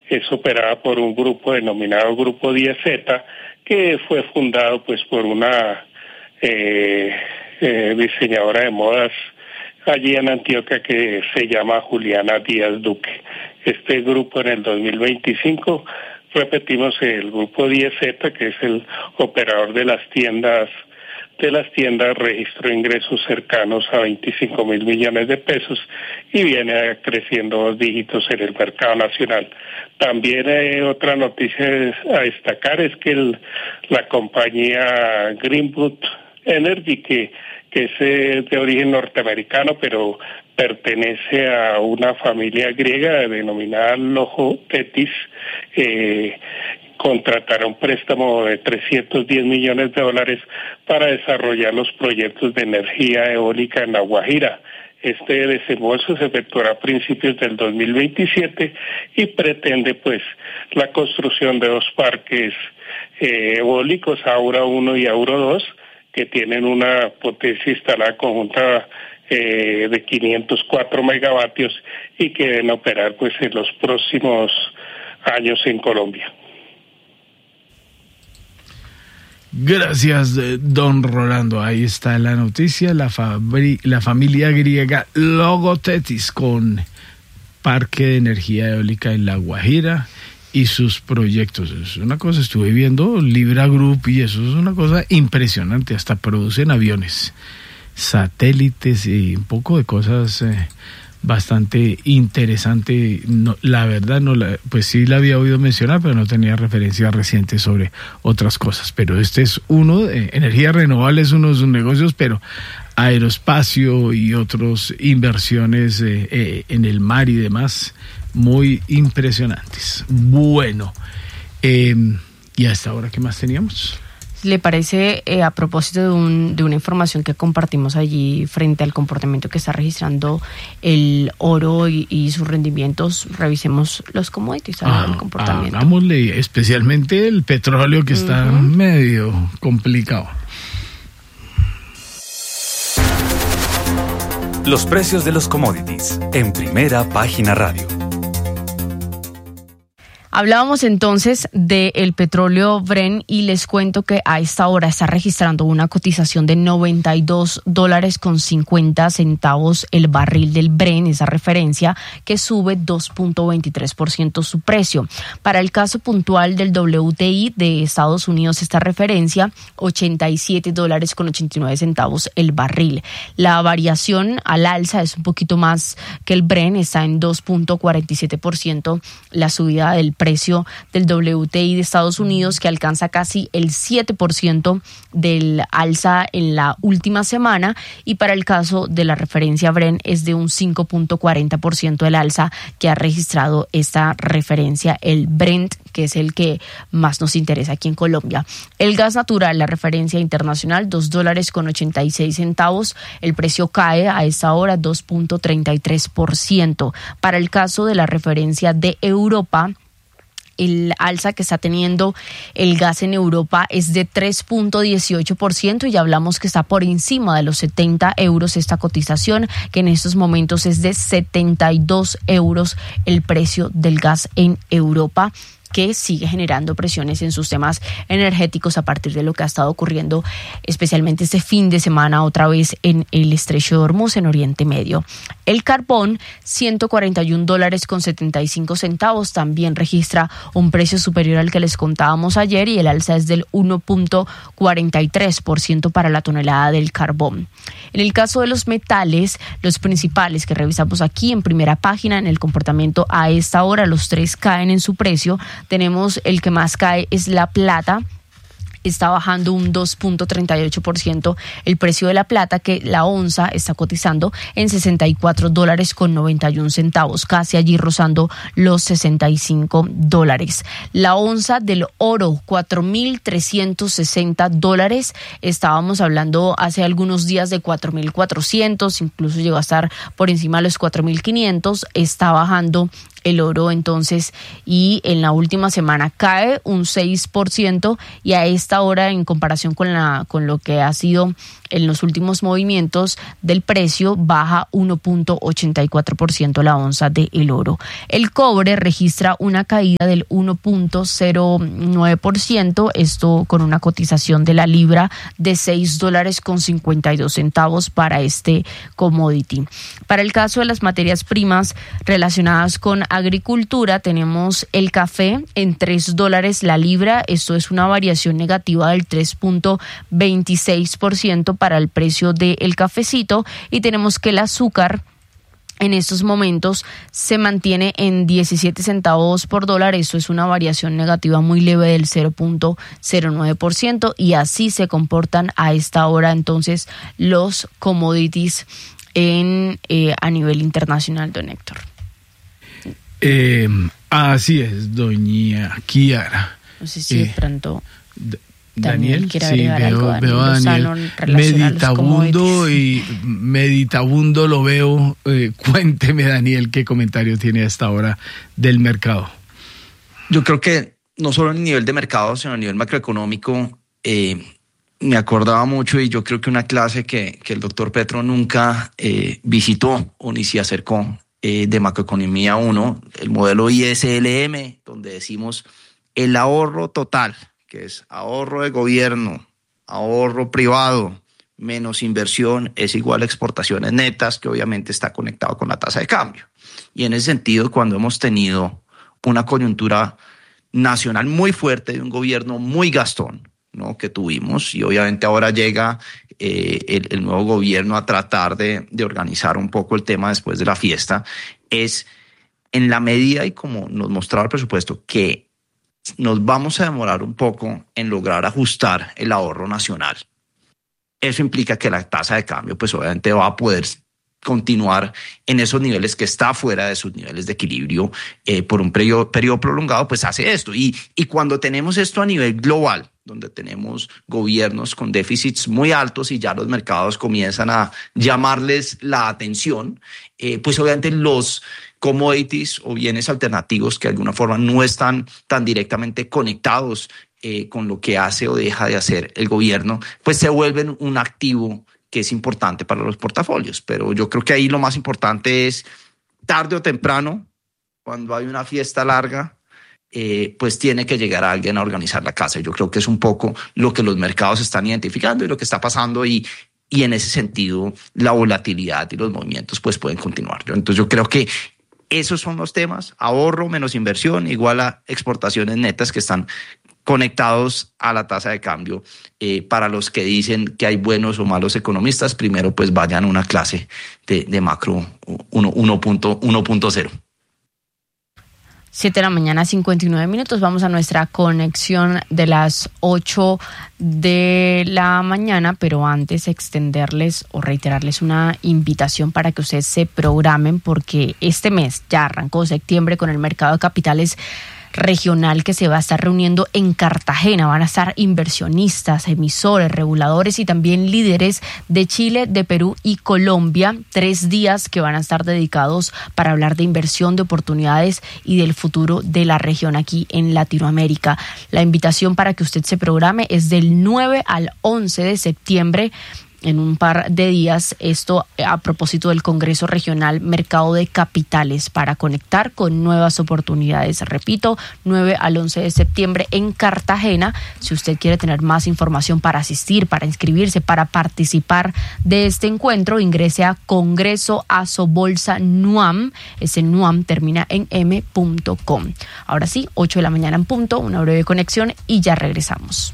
es operada por un grupo denominado Grupo 10Z, que fue fundado pues por una diseñadora de modas allí en Antioquia que se llama Juliana Díaz Duque. Este grupo en el 2025, repetimos, el Grupo 10Z, que es el operador de las tiendas, registró ingresos cercanos a 25.000 millones de pesos y viene creciendo 2 dígitos en el mercado nacional. También otra noticia a destacar es que la compañía Greenwood Energy, que es de origen norteamericano, pero pertenece a una familia griega denominada Lojo Tetis, contratará un préstamo de $310 millones para desarrollar los proyectos de energía eólica en La Guajira. Este desembolso se efectuará a principios del 2027 y pretende pues la construcción de 2 parques eólicos, Aura 1 y Aura 2, que tienen una potencia instalada conjunta de 504 megavatios y que deben operar pues en los próximos años en Colombia. Gracias, don Rolando. Ahí está la noticia. La familia griega Logothetis con parque de energía eólica en La Guajira y sus proyectos. Es una cosa, estuve viendo Libra Group y eso es una cosa impresionante. Hasta producen aviones, satélites y un poco de cosas bastante interesante. No, la verdad, pues sí la había oído mencionar, pero no tenía referencia reciente sobre otras cosas. Pero este es uno, energía renovable es uno de sus negocios, pero aeroespacio y otras inversiones en el mar y demás, muy impresionantes. Bueno, y hasta ahora, ¿qué más teníamos? ¿Le parece, a propósito de una información que compartimos allí frente al comportamiento que está registrando el oro y sus rendimientos, revisemos los commodities, el comportamiento? Hagámosle, especialmente el petróleo, que está medio complicado. Los precios de los commodities en Primera Página Radio. Hablábamos entonces del petróleo Brent y les cuento que a esta hora está registrando una cotización de $92.50 el barril del Brent, esa referencia que sube 2.23% su precio. Para el caso puntual del WTI de Estados Unidos, esta referencia $87.89 el barril. La variación al alza es un poquito más que el Brent, está en 2.47% la subida del precio del WTI de Estados Unidos, que alcanza casi el 7% del alza en la última semana, y para el caso de la referencia Brent es de un 5.40% el alza que ha registrado esta referencia, el Brent, que es el que más nos interesa aquí en Colombia. El gas natural, la referencia internacional, $2.86, el precio cae a esta hora 2.33%. Para el caso de la referencia de Europa, el alza que está teniendo el gas en Europa es de 3.18% y ya hablamos que está por encima de los 70 euros esta cotización, que en estos momentos es de 72 euros el precio del gas en Europa, que sigue generando presiones en sus temas energéticos a partir de lo que ha estado ocurriendo, especialmente este fin de semana otra vez en el Estrecho de Hormuz, en Oriente Medio. El carbón, $141.75, también registra un precio superior al que les contábamos ayer, y el alza es del 1.43% para la tonelada del carbón. En el caso de los metales, los principales que revisamos aquí en Primera Página, en el comportamiento a esta hora, los tres caen en su precio. Tenemos el que más cae es la plata, está bajando un 2.38% el precio de la plata, que la onza está cotizando en $64.91, casi allí rozando los $65. La onza del oro, $4.360, estábamos hablando hace algunos días de 4.400, incluso llegó a estar por encima de los 4.500, está bajando el oro entonces, y en la última semana cae un 6%, y a esta hora, en comparación con lo que ha sido en los últimos movimientos del precio, baja 1.84% la onza de el oro. El cobre registra una caída del 1.09%, esto con una cotización de la libra de $6.52 para este commodity. Para el caso de las materias primas relacionadas con agricultura, tenemos el café en $3 la libra, esto es una variación negativa del 3.26% para el precio del cafecito, y tenemos que el azúcar en estos momentos se mantiene en 17 centavos por dólar, esto es una variación negativa muy leve del 0.09%, y así se comportan a esta hora entonces los commodities a nivel internacional, don Héctor. Así es, doña Kiara. No sé si de pronto Daniel, quiere sí, agregar algo. veo a Daniel meditabundo lo veo. Cuénteme, Daniel, qué comentario tiene a esta hora del mercado. Yo creo que no solo a nivel de mercado, sino a nivel macroeconómico, me acordaba mucho, y yo creo que una clase que el doctor Petro nunca visitó o ni se acercó, de macroeconomía 1, el modelo ISLM, donde decimos el ahorro total, que es ahorro de gobierno, ahorro privado, menos inversión, es igual a exportaciones netas, que obviamente está conectado con la tasa de cambio. Y en ese sentido, cuando hemos tenido una coyuntura nacional muy fuerte de un gobierno muy gastón, ¿no?, que tuvimos, y obviamente ahora llega el nuevo gobierno a tratar de organizar un poco el tema después de la fiesta, es en la medida, y como nos mostraba el presupuesto, que nos vamos a demorar un poco en lograr ajustar el ahorro nacional. Eso implica que la tasa de cambio pues obviamente va a poder continuar en esos niveles, que está fuera de sus niveles de equilibrio por un periodo prolongado, pues hace esto. Y cuando tenemos esto a nivel global, donde tenemos gobiernos con déficits muy altos y ya los mercados comienzan a llamarles la atención, pues obviamente los commodities o bienes alternativos que de alguna forma no están tan directamente conectados con lo que hace o deja de hacer el gobierno, pues se vuelven un activo que es importante para los portafolios. Pero yo creo que ahí lo más importante es, tarde o temprano, cuando hay una fiesta larga, pues tiene que llegar alguien a organizar la casa. Yo creo que es un poco lo que los mercados están identificando y lo que está pasando, y en ese sentido la volatilidad y los movimientos pues pueden continuar. Entonces yo creo que esos son los temas: ahorro menos inversión igual a exportaciones netas, que están conectados a la tasa de cambio. Para los que dicen que hay buenos o malos economistas, primero pues vayan a una clase de macro 1.0. 7 de la mañana, 59 minutos. Vamos a nuestra conexión de las 8 de la mañana, pero antes extenderles o reiterarles una invitación para que ustedes se programen, porque este mes ya arrancó septiembre con el mercado de capitales regional, que se va a estar reuniendo en Cartagena. Van a estar inversionistas, emisores, reguladores y también líderes de Chile, de Perú y Colombia. 3 días que van a estar dedicados para hablar de inversión, de oportunidades y del futuro de la región aquí en Latinoamérica. La invitación para que usted se programe es del 9 al 11 de septiembre, en un par de días, esto a propósito del Congreso Regional Mercado de Capitales, para conectar con nuevas oportunidades. Repito, 9 al 11 de septiembre en Cartagena. Si usted quiere tener más información para asistir, para inscribirse, para participar de este encuentro, ingrese a Congreso Asobolsa NUAM. Ese NUAM termina en m.com. Ahora sí, 8 de la mañana en punto, una breve conexión y ya regresamos.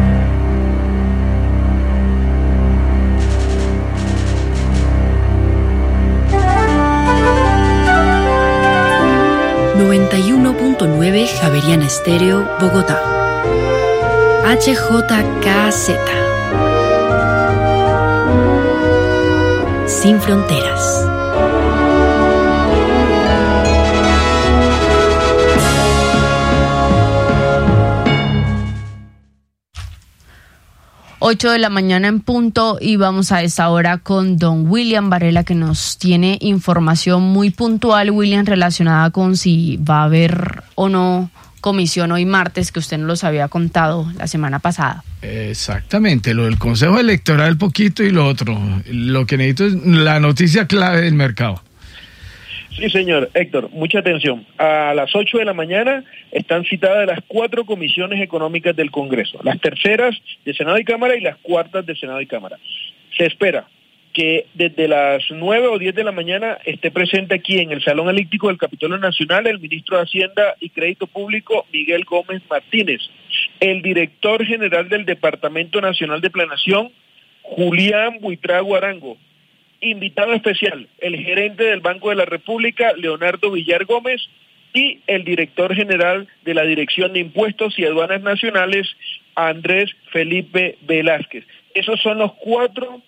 Javeriana Estéreo, Bogotá. HJKZ. Sin fronteras. 8 de la mañana en punto y vamos a esta hora con don William Varela, que nos tiene información muy puntual, William, relacionada con si va a haber o no comisión hoy martes, que usted nos los había contado la semana pasada. Exactamente, lo del Consejo Electoral poquito y lo otro. Lo que necesito es la noticia clave del mercado. Sí, señor. Héctor, mucha atención. A las 8 de la mañana están citadas las 4 comisiones económicas del Congreso, las terceras de Senado y Cámara y las cuartas de Senado y Cámara. Se espera que desde las 9 o 10 de la mañana esté presente aquí en el Salón Elíptico del Capitolio Nacional el ministro de Hacienda y Crédito Público, Miguel Gómez Martínez, el director general del Departamento Nacional de Planeación, Julián Buitrago Arango, invitado especial, el gerente del Banco de la República, Leonardo Villar Gómez, y el director general de la Dirección de Impuestos y Aduanas Nacionales, Andrés Felipe Velázquez. Esos son los cuatro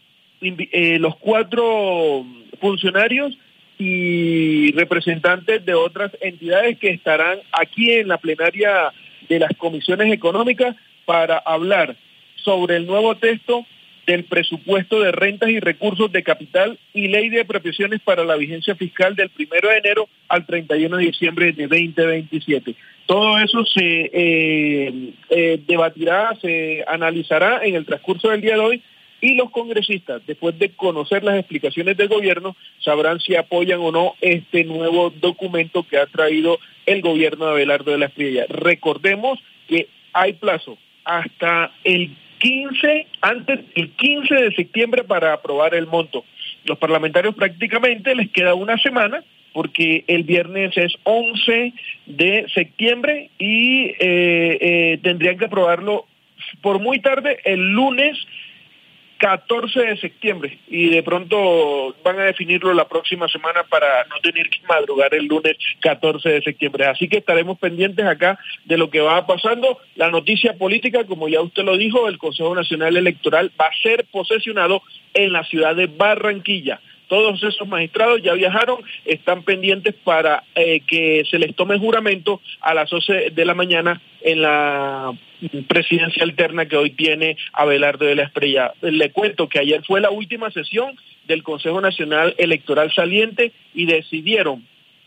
funcionarios y representantes de otras entidades que estarán aquí en la plenaria de las comisiones económicas para hablar sobre el nuevo texto del presupuesto de rentas y recursos de capital y ley de apropiaciones para la vigencia fiscal del 1 de enero al 31 de diciembre de 2027. Todo eso se debatirá, se analizará en el transcurso del día de hoy, y los congresistas, después de conocer las explicaciones del gobierno, sabrán si apoyan o no este nuevo documento que ha traído el gobierno de Abelardo de la Espriella. Recordemos que hay plazo hasta antes del 15 de septiembre para aprobar el monto. Los parlamentarios prácticamente les queda una semana, porque el viernes es 11 de septiembre y tendrían que aprobarlo por muy tarde el lunes 14 de septiembre, y de pronto van a definirlo la próxima semana para no tener que madrugar el lunes 14 de septiembre. Así que estaremos pendientes acá de lo que va pasando. La noticia política, como ya usted lo dijo, el Consejo Nacional Electoral va a ser posesionado en la ciudad de Barranquilla. Todos esos magistrados ya viajaron, están pendientes para que se les tome juramento a las 11 de la mañana en la presidencia alterna que hoy tiene Abelardo de la Espriella. Le cuento que ayer fue la última sesión del Consejo Nacional Electoral saliente y decidieron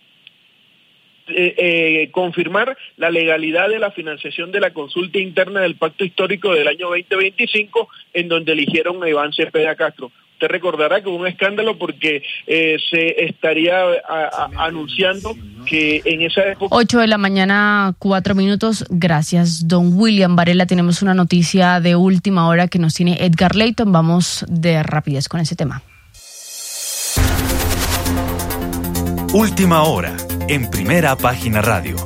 confirmar la legalidad de la financiación de la consulta interna del Pacto Histórico del año 2025, en donde eligieron a Iván Cepeda Castro. Usted recordará que hubo un escándalo porque se estaría anunciando que en esa época... 8 de la mañana, 4 minutos. Gracias, don William Varela. Tenemos una noticia de última hora que nos tiene Edgar Leighton. Vamos de rapidez con ese tema. Última hora, en Primera Página Radio.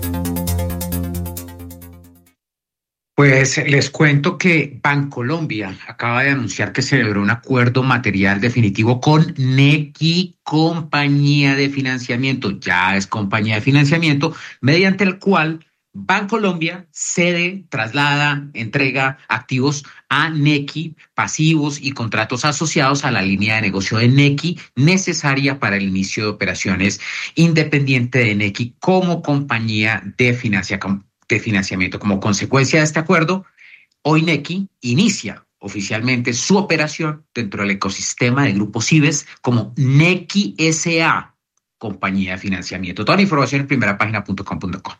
Pues les cuento que Bancolombia acaba de anunciar que celebró un acuerdo material definitivo con Nequi, compañía de financiamiento, ya es compañía de financiamiento, mediante el cual Bancolombia cede, traslada, entrega activos a Nequi, pasivos y contratos asociados a la línea de negocio de Nequi, necesaria para el inicio de operaciones independiente de Nequi como compañía de financiamiento. Como consecuencia de este acuerdo, hoy Nequi inicia oficialmente su operación dentro del ecosistema de Grupo Cibes como Nequi S.A., compañía de financiamiento. Toda la información en primerapagina.com.co.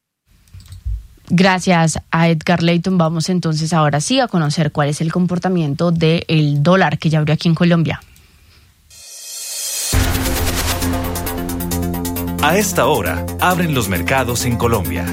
Gracias a Edgar Leighton. Vamos entonces ahora sí a conocer cuál es el comportamiento del dólar que ya abrió aquí en Colombia. A esta hora, abren los mercados en Colombia.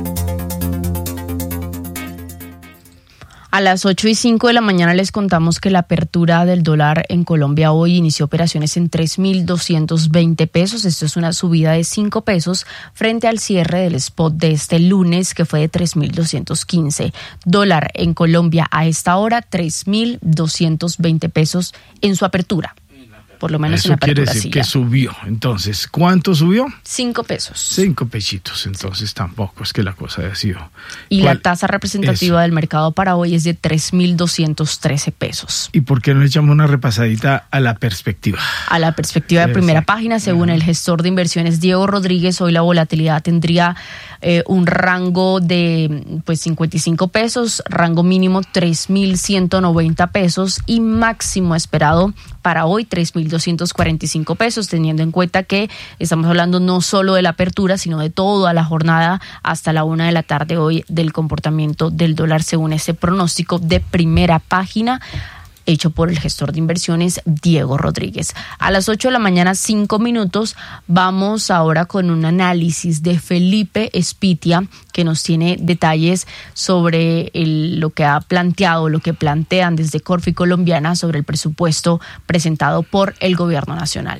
A las 8:05 de la mañana les contamos que la apertura del dólar en Colombia hoy inició operaciones en 3.220 pesos. Esto es una subida de 5 pesos frente al cierre del spot de este lunes, que fue de 3.215. Dólar en Colombia a esta hora, 3.220 pesos en su apertura. por lo menos eso en la apertura. Quiere decir sí, que ya subió. Entonces, ¿cuánto subió? 5 pesos. 5 pesitos. Entonces tampoco es que la cosa haya sido. Y la tasa representativa del mercado para hoy es de 3.213 pesos. ¿Y por qué no le echamos una repasadita a la perspectiva? A la perspectiva de primera página, según el gestor de inversiones Diego Rodríguez, hoy la volatilidad tendría un rango de 55 pesos, rango mínimo 3.190 pesos y máximo esperado para hoy 3.245 pesos, teniendo en cuenta que estamos hablando no solo de la apertura, sino de toda la jornada hasta la 1 de la tarde hoy del comportamiento del dólar, según este pronóstico de primera página hecho por el gestor de inversiones Diego Rodríguez. A las 8 de la mañana, 5 minutos, vamos ahora con un análisis de Felipe Espitia, que nos tiene detalles sobre lo que ha planteado, lo que plantean desde Corfi Colombiana sobre el presupuesto presentado por el gobierno nacional.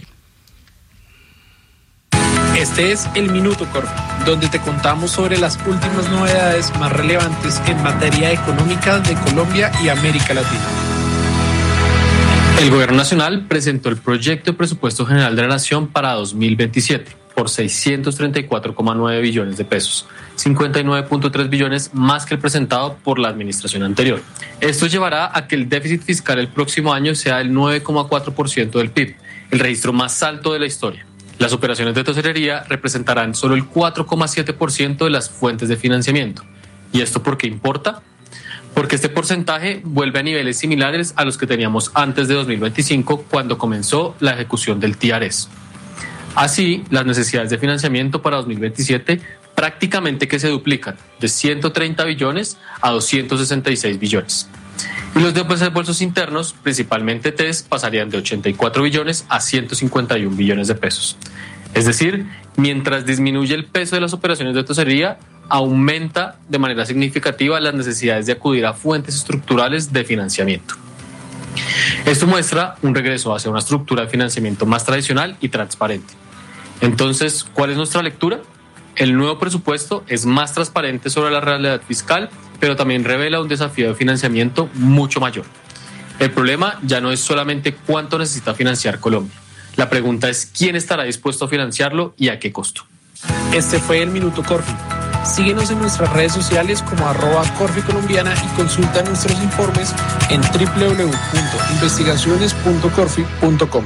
Este es el Minuto Corfi, donde te contamos sobre las últimas novedades más relevantes en materia económica de Colombia y América Latina. El Gobierno Nacional presentó el proyecto de presupuesto general de la Nación para 2027 por 634,9 billones de pesos, 59,3 billones más que el presentado por la administración anterior. Esto llevará a que el déficit fiscal el próximo año sea del 9,4% del PIB, el registro más alto de la historia. Las operaciones de tesorería representarán solo el 4,7% de las fuentes de financiamiento. ¿Y esto por qué importa? Porque este porcentaje vuelve a niveles similares a los que teníamos antes de 2025, cuando comenzó la ejecución del TIARES. Así, las necesidades de financiamiento para 2027 prácticamente que se duplican, de 130 billones a 266 billones. Y los desembolsos internos, principalmente TES, pasarían de 84 billones a 151 billones de pesos. Es decir, mientras disminuye el peso de las operaciones de tesorería, aumenta de manera significativa las necesidades de acudir a fuentes estructurales de financiamiento. Esto muestra un regreso hacia una estructura de financiamiento más tradicional y transparente. Entonces, ¿cuál es nuestra lectura? El nuevo presupuesto es más transparente sobre la realidad fiscal, pero también revela un desafío de financiamiento mucho mayor. El problema ya no es solamente cuánto necesita financiar Colombia. La pregunta es quién estará dispuesto a financiarlo y a qué costo. Este fue el Minuto Corfi. Síguenos en nuestras redes sociales como @corficolombiana y consulta nuestros informes en www.investigaciones.corfi.com.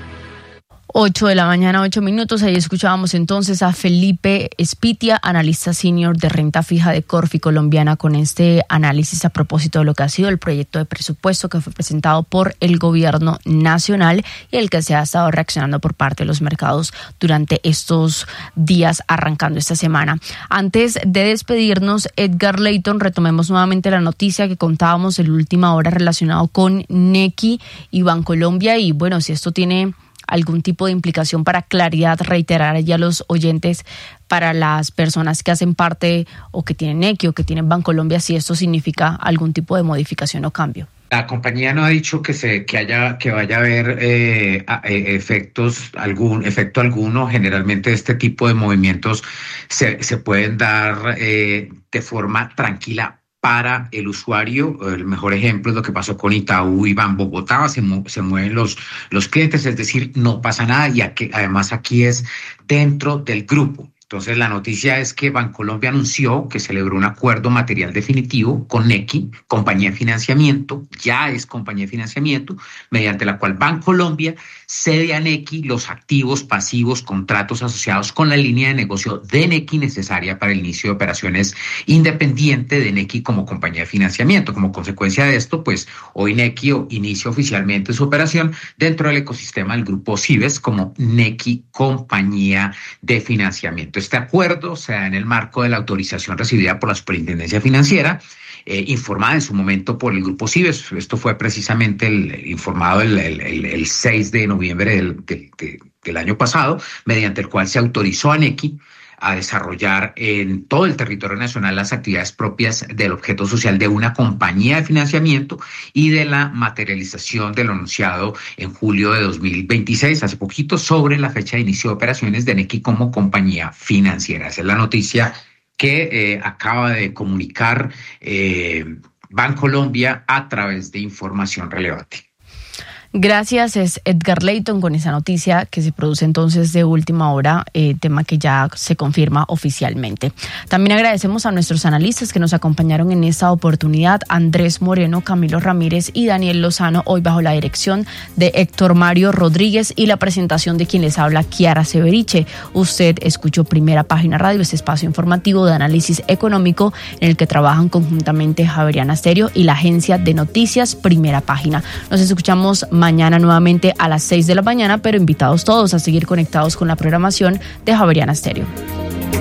8 de la mañana, 8 minutos. Ahí escuchábamos entonces a Felipe Espitia, analista senior de renta fija de Corfi Colombiana, con este análisis a propósito de lo que ha sido el proyecto de presupuesto que fue presentado por el gobierno nacional y el que se ha estado reaccionando por parte de los mercados durante estos días arrancando esta semana. Antes de despedirnos, Edgar Leyton, retomemos nuevamente la noticia que contábamos en la última hora relacionado con Nequi y Bancolombia y bueno, si esto tiene algún tipo de implicación para claridad, reiterar ya a los oyentes, para las personas que hacen parte o que tienen Nequi o que tienen Bancolombia, si esto significa algún tipo de modificación o cambio. La compañía no ha dicho que vaya a haber efecto alguno. Generalmente este tipo de movimientos se pueden dar de forma tranquila para el usuario. El mejor ejemplo es lo que pasó con Itaú y Banbogotá, se mueven los clientes, es decir, no pasa nada y además aquí es dentro del grupo. Entonces, la noticia es que Bancolombia anunció que celebró un acuerdo material definitivo con Nequi, compañía de financiamiento, ya es compañía de financiamiento, mediante la cual Bancolombia cede a Nequi los activos, pasivos, contratos asociados con la línea de negocio de Nequi necesaria para el inicio de operaciones independiente de Nequi como compañía de financiamiento. Como consecuencia de esto, pues hoy Nequi inicia oficialmente su operación dentro del ecosistema del grupo Cibes como Nequi compañía de financiamiento. Este acuerdo se da en el marco de la autorización recibida por la Superintendencia Financiera, informada en su momento por el grupo Cibes. Esto fue precisamente informado el 6 de noviembre del año pasado, mediante el cual se autorizó a Nequi a desarrollar en todo el territorio nacional las actividades propias del objeto social de una compañía de financiamiento y de la materialización de lo anunciado en julio de 2026, hace poquito, sobre la fecha de inicio de operaciones de Nequi como compañía financiera. Esa es la noticia que acaba de comunicar Bancolombia a través de información relevante. Gracias, es Edgar Leyton con esa noticia que se produce entonces de última hora, tema que ya se confirma oficialmente. También agradecemos a nuestros analistas que nos acompañaron en esta oportunidad, Andrés Moreno, Camilo Ramírez y Daniel Lozano, hoy bajo la dirección de Héctor Mario Rodríguez y la presentación de quien les habla, Kiara Severiche. Usted escuchó Primera Página Radio, este espacio informativo de análisis económico en el que trabajan conjuntamente Javeriana Stereo y la agencia de noticias Primera Página. Nos escuchamos mañana nuevamente a las 6 de la mañana, pero invitados todos a seguir conectados con la programación de Javeriana Stereo.